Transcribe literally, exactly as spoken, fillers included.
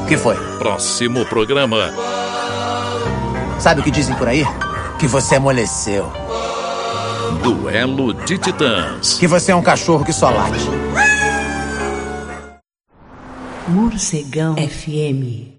O que foi? Próximo programa. Sabe o que dizem por aí? Que você amoleceu. Duelo de Titãs. Que você é um cachorro que só late. Morcegão F M.